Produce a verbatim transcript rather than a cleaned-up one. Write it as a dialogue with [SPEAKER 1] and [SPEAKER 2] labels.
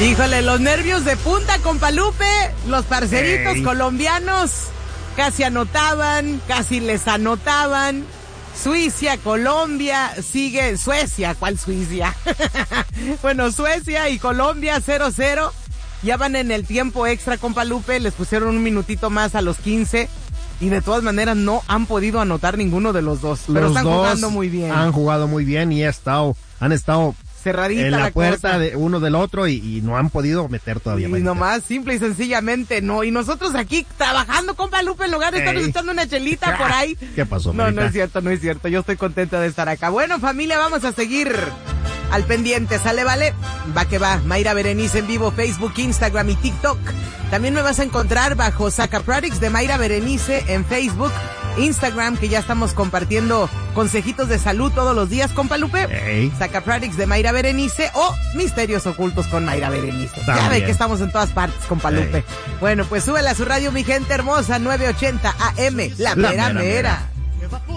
[SPEAKER 1] Híjole, los nervios de punta, compa Lupe. Los parceritos
[SPEAKER 2] Ey.
[SPEAKER 1] colombianos casi anotaban, casi les anotaban. Suiza, Colombia, sigue Suecia. ¿Cuál Suiza? Bueno, Suecia y Colombia cero cero. Ya van en el tiempo extra, compa Lupe. Les pusieron un minutito más a los quince. Y de todas maneras no han podido anotar ninguno de los dos. Pero
[SPEAKER 2] Los
[SPEAKER 1] están
[SPEAKER 2] dos
[SPEAKER 1] jugando muy bien.
[SPEAKER 2] Han jugado muy bien y ha estado, han estado
[SPEAKER 1] Cerradita
[SPEAKER 2] en la,
[SPEAKER 1] la
[SPEAKER 2] puerta
[SPEAKER 1] cosa.
[SPEAKER 2] de uno del otro y, y no han podido meter todavía.
[SPEAKER 1] Y
[SPEAKER 2] para
[SPEAKER 1] nomás, simple y sencillamente, no. Y nosotros aquí trabajando, compa Lupe, en lugar de estar
[SPEAKER 2] Ey.
[SPEAKER 1] echando una chelita por ahí.
[SPEAKER 2] ¿Qué pasó,
[SPEAKER 1] No,
[SPEAKER 2] Marita?
[SPEAKER 1] no es cierto, no es cierto. Yo estoy contenta de estar acá. Bueno, familia, vamos a seguir al pendiente. ¿Sale, vale? Va que va. Mayra Berenice en vivo, Facebook, Instagram y TikTok. También me vas a encontrar bajo Saca Products de Mayra Berenice en Facebook, Instagram, que ya estamos compartiendo consejitos de salud todos los días, compa Lupe.
[SPEAKER 2] Ey.
[SPEAKER 1] Saca Products de Mayra Berenice o Misterios Ocultos con Mayra Berenice. Ya
[SPEAKER 2] También.
[SPEAKER 1] ve que estamos en todas partes, compa
[SPEAKER 2] Ey.
[SPEAKER 1] Lupe. Bueno, pues súbela a su radio, mi gente hermosa, nueve ochenta A M, La
[SPEAKER 2] La
[SPEAKER 1] Mera
[SPEAKER 2] Mera
[SPEAKER 1] Mera.
[SPEAKER 2] Mera.